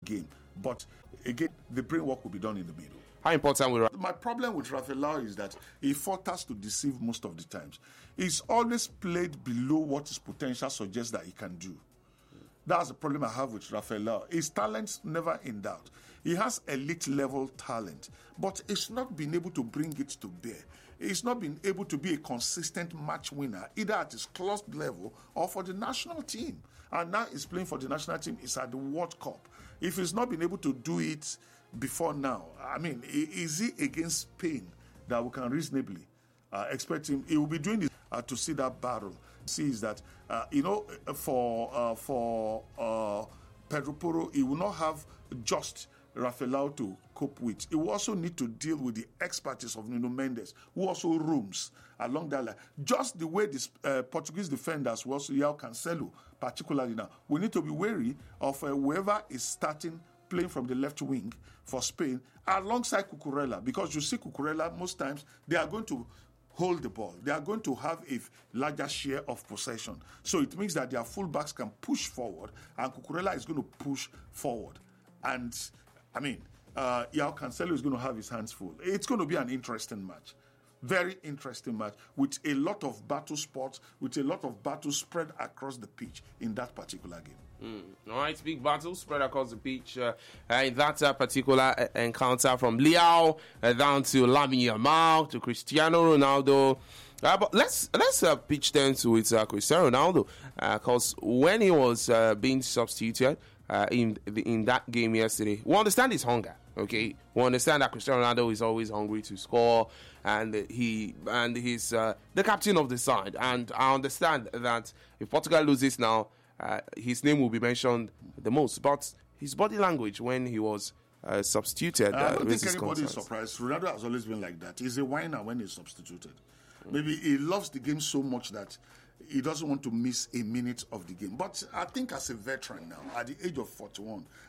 game. But again, the brain work will be done in the middle. How important will My problem with Rafael is that he falters to deceive most of the times. He's always played below what his potential suggests that he can do. That's the problem I have with Rafael. His talent's never in doubt. He has elite level talent, but he's not been able to bring it to bear. He's not been able to be a consistent match winner, either at his club level or for the national team. And now he's playing for the national team. It's at the World Cup. If he's not been able to do it before now, I mean, is he against Spain that we can reasonably expect him? He will be doing this to see that battle. Sees that, for Pedro Porro, he will not have just Rafael to cope with. He will also need to deal with the expertise of Nuno Mendes, who also roams along that line. Just the way the Portuguese defenders were also João Cancelo, particularly now. We need to be wary of whoever is starting playing from the left wing for Spain alongside Cucurella, because you see Cucurella most times they are going to hold the ball. They are going to have a larger share of possession. So it means that their fullbacks can push forward and Cucurella is going to push forward. And I mean, João Cancelo is going to have his hands full. It's going to be an interesting match. Very interesting match with a lot of battle spots, with a lot of battles spread across the pitch in that particular game. All right, big battle spread across the pitch in that particular encounter, from Leao down to Lamine Yamal to Cristiano Ronaldo. But let's pitch then to it, Cristiano Ronaldo, because when he was being substituted in that game yesterday, we understand his hunger. Okay, we understand that Cristiano Ronaldo is always hungry to score, and he's the captain of the side. And I understand that if Portugal loses now, his name will be mentioned the most. But his body language when he was substituted, I don't think anybody is surprised. Ronaldo has always been like that. He's a whiner when he's substituted. Maybe he loves the game so much that he doesn't want to miss a minute of the game. But I think as a veteran now, at the age of 41,